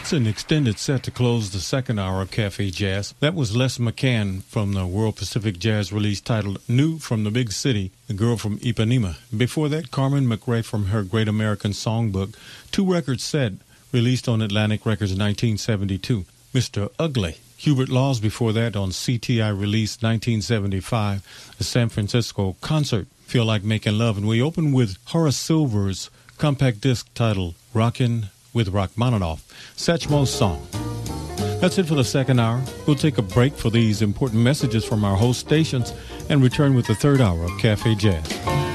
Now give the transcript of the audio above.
It's an extended set to close the second hour of Cafe Jazz. That was Les McCann from the World Pacific Jazz release titled New from the Big City, The Girl from Ipanema. Before that, Carmen McRae from her Great American Songbook, two-record set released on Atlantic Records in 1972, Mr. Ugly. Hubert Laws before that on CTI release 1975, the San Francisco concert, Feel Like Making Love. And we open with Horace Silver's compact disc titled Rockin' with Rachmaninoff, Satchmo's song. That's it for the second hour. We'll take a break for these important messages from our host stations and return with the third hour of Cafe Jazz.